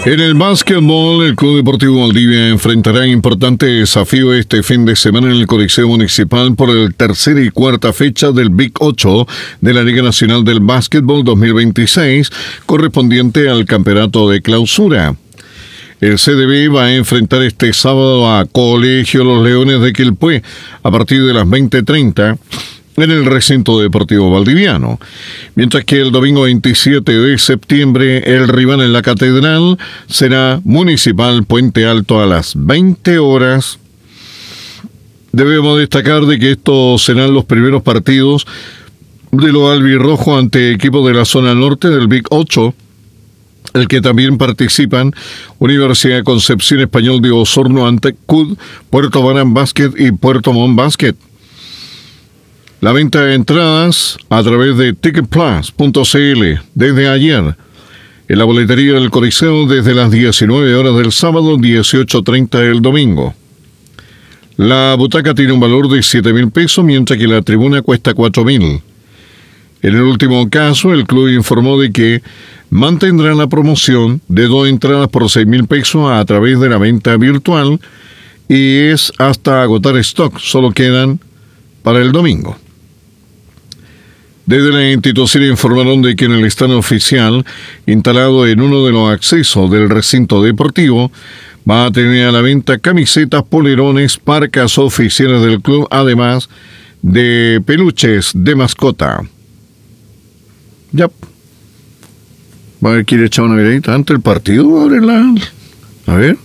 En el básquetbol, el Club Deportivo Valdivia enfrentará importante desafío este fin de semana en el Coliseo Municipal por el tercera y cuarta fecha del Big 8 de la Liga Nacional del Básquetbol 2026, correspondiente al campeonato de clausura. El CDB va a enfrentar este sábado a Colegio Los Leones de Quilpué a partir de las 20:30 en el recinto deportivo valdiviano, mientras que el domingo 27 de septiembre el rival en la Catedral será Municipal Puente Alto a las 20 horas. Debemos destacar de que estos serán los primeros partidos de los albirrojos ante equipos de la zona norte del Big 8, el que también participan Universidad de Concepción, Español de Osorno ante CUD, Puerto Barán Basket y Puerto Montt Basket. La venta de entradas a través de ticketplus.cl desde ayer. En la boletería del Coliseo desde las 19 horas del sábado, 18:30 del domingo. La butaca tiene un valor de 7.000 pesos, mientras que la tribuna cuesta 4.000. En el último caso, el club informó de que mantendrá la promoción de 2 entradas por 6.000 pesos a través de la venta virtual y es hasta agotar stock. Solo quedan para el domingo. Desde la institución informaron de que en el stand oficial, instalado en uno de los accesos del recinto deportivo, va a tener a la venta camisetas, polerones, parcas oficiales del club, además de peluches de mascota. Ya. Va a ver, quiere echar una miradita antes del partido. A ver.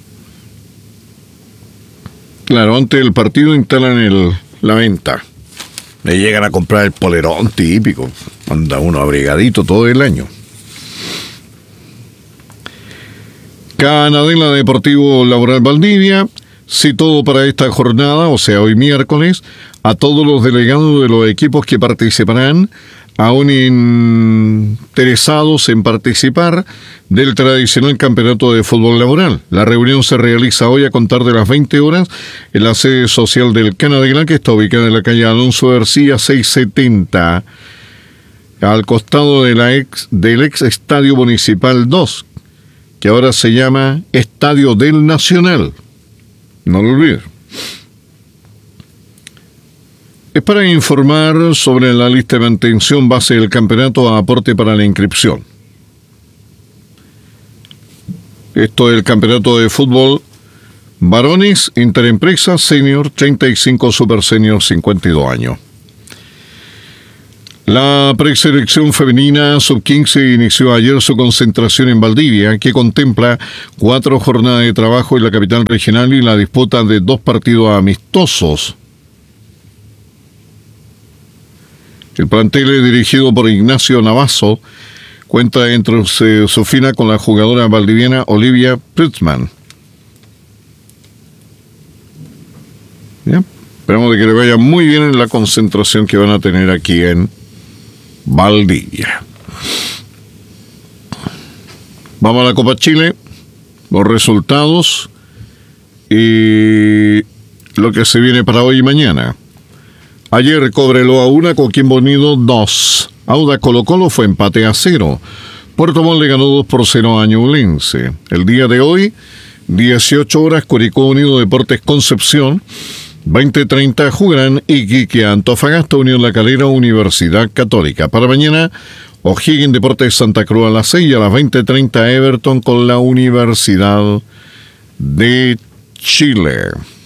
Claro, antes del partido instalan la venta. Le llegan a comprar el polerón típico. Anda uno abrigadito todo el año. Canadela Deportivo Laboral Valdivia citó para esta jornada, o sea, hoy miércoles, a todos los delegados de los equipos que participarán, aún interesados en participar del tradicional campeonato de fútbol laboral. La reunión se realiza hoy a contar de las 20 horas en la sede social del Canadela, que está ubicada en la calle Alonso García 670, al costado del ex Estadio Municipal 2, que ahora se llama Estadio del Nacional. No lo olvides. Es para informar sobre la lista de mantención base del campeonato a aporte para la inscripción. Esto es el campeonato de fútbol varones, interempresa, senior 35, super senior 52 años. La preselección femenina sub-15 inició ayer su concentración en Valdivia, que contempla 4 jornadas de trabajo en la capital regional y la disputa de 2 partidos amistosos. El plantel es dirigido por Ignacio Navazo, cuenta entre su fila con la jugadora valdiviana Olivia Pritzman. ¿Ya? Esperamos de que le vaya muy bien en la concentración que van a tener aquí en Valdivia. Vamos a la Copa Chile, los resultados y lo que se viene para hoy y mañana. Ayer Cobreloa 1, Coquimbo Unido 2. Audax Colo Colo fue empate a 0. Puerto Montt le ganó 2-0 a Ñublense. El día de hoy, 18 horas, Curicó Unido Deportes Concepción. 20:30 jugarán Iquique Antofagasta, Unión La Calera, Universidad Católica. Para mañana, O'Higgins Deportes Santa Cruz a las 6 y a las 20:30 Everton con la Universidad de Chile.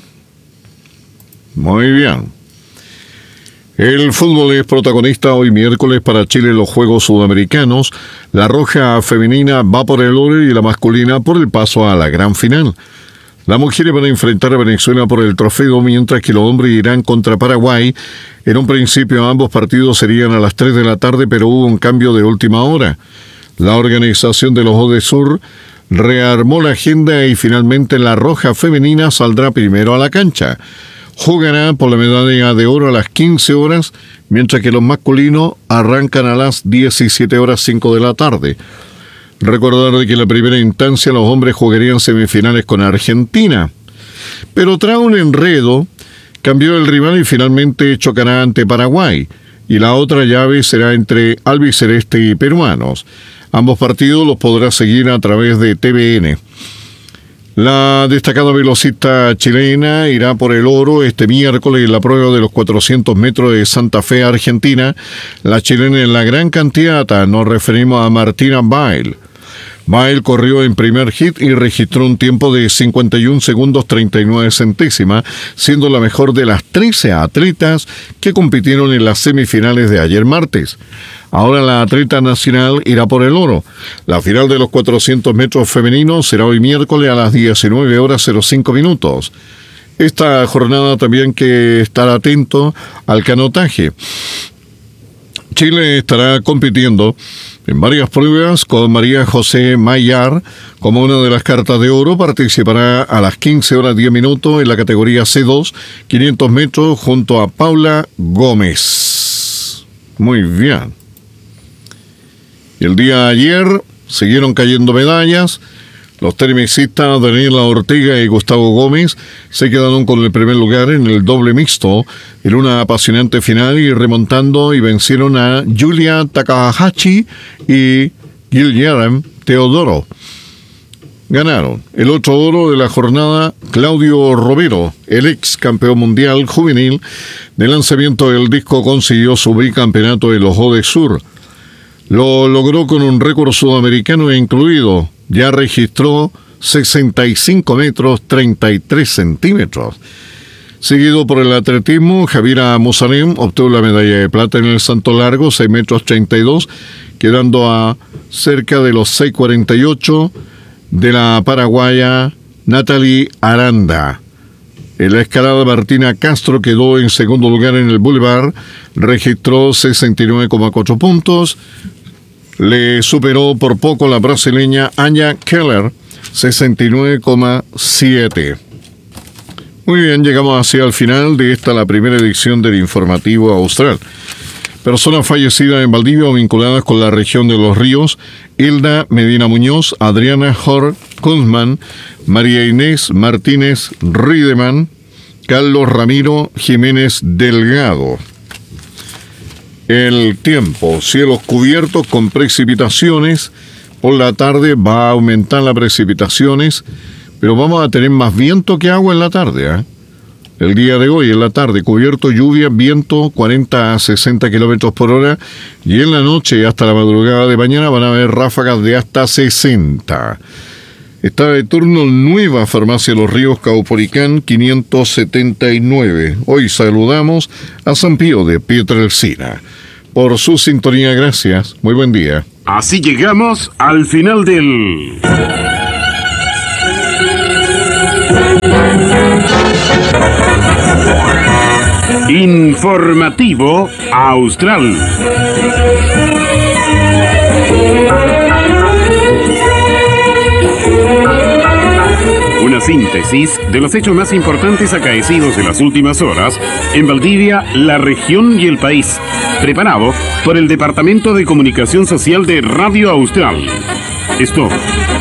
Muy bien. El fútbol es protagonista hoy miércoles para Chile en los Juegos Sudamericanos. La roja femenina va por el oro y la masculina por el paso a la gran final. Las mujeres van a enfrentar a Venezuela por el trofeo, mientras que los hombres irán contra Paraguay. En un principio ambos partidos serían a las 3 de la tarde, pero hubo un cambio de última hora. La organización de los Odesur rearmó la agenda y finalmente la roja femenina saldrá primero a la cancha. Jugará por la medalla de oro a las 15 horas, mientras que los masculinos arrancan a las 17 horas 5 de la tarde. Recordar que en la primera instancia los hombres jugarían semifinales con Argentina, pero tras un enredo cambió el rival y finalmente chocará ante Paraguay, y la otra llave será entre albiceleste y peruanos. Ambos partidos los podrá seguir a través de TVN. La destacada velocista chilena irá por el oro este miércoles en la prueba de los 400 metros de Santa Fe, Argentina. La chilena en la gran cantidad, nos referimos a Martina Bail. Bail corrió en primer hit y registró un tiempo de 51 segundos 39 centésimas, siendo la mejor de las 13 atletas que compitieron en las semifinales de ayer martes. Ahora la atleta nacional irá por el oro. La final de los 400 metros femeninos será hoy miércoles a las 19 horas 05 minutos. Esta jornada también que estar atento al canotaje. Chile estará compitiendo en varias pruebas con María José Mayar como una de las cartas de oro. Participará a las 15 horas 10 minutos en la categoría C2, 500 metros, junto a Paula Gómez. Muy bien. El día de ayer siguieron cayendo medallas. Los tennisistas Daniela Ortega y Gustavo Gómez se quedaron con el primer lugar en el doble mixto en una apasionante final y remontando y vencieron a Yulia Takahashi y Guillermo Teodoro. Ganaron el otro oro de la jornada Claudio Romero, el ex campeón mundial juvenil de lanzamiento del disco, consiguió su bicampeonato de los Jode Sur. Lo logró con un récord sudamericano incluido. Ya registró 65 metros 33 centímetros. Seguido por el atletismo, Javiera Musalem obtuvo la medalla de plata en el salto largo, 6 metros 32, quedando a cerca de los 6,48 de la paraguaya Natalie Aranda. En la escalada, Martina Castro quedó en segundo lugar en el Boulevard, registró 69,4 puntos. Le superó por poco la brasileña Anya Keller, 69,7. Muy bien, llegamos hacia el final de esta, la primera edición del Informativo Austral. Personas fallecidas en Valdivia o vinculadas con la región de Los Ríos: Hilda Medina Muñoz, Adriana Hor Kunzman, María Inés Martínez Riedemann, Carlos Ramiro Jiménez Delgado. El tiempo: cielos cubiertos con precipitaciones. Por la tarde va a aumentar las precipitaciones, pero vamos a tener más viento que agua en la tarde, El día de hoy, en la tarde, cubierto, lluvia, viento 40 a 60 kilómetros por hora, y en la noche hasta la madrugada de mañana van a haber ráfagas de hasta 60. Está de turno Nueva Farmacia Los Ríos, Caupolicán 579. Hoy saludamos a San Pío de Pietrelcina. Por su sintonía, gracias. Muy buen día. Así llegamos al final del Informativo Austral. Una síntesis de los hechos más importantes acaecidos en las últimas horas en Valdivia, la región y el país. Preparado por el Departamento de Comunicación Social de Radio Austral. Esto